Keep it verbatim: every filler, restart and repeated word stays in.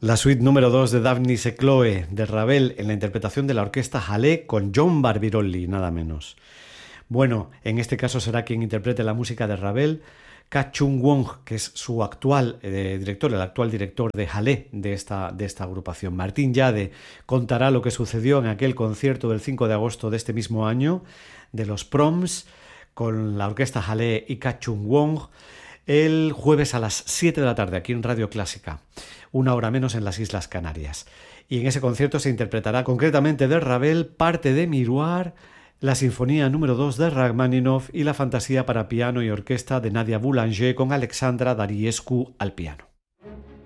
La suite número dos de Daphnis e Chloe de Ravel en la interpretación de la orquesta Halle con John Barbirolli, nada menos. Bueno, en este caso será quien interprete la música de Ravel, Ka Chung-won, que es su actual eh, director, el actual director de Halle de esta, de esta agrupación. Martín Yade contará lo que sucedió en aquel concierto del cinco de agosto de este mismo año, de los Proms, con la orquesta Halle y Ka Chung-won, el jueves a las siete de la tarde aquí en Radio Clásica, una hora menos en las Islas Canarias. Y en ese concierto se interpretará concretamente de Ravel parte de Miroir, la Sinfonía número dos de Rachmaninoff y la Fantasía para piano y orquesta de Nadia Boulanger con Alexandra Dariescu al piano.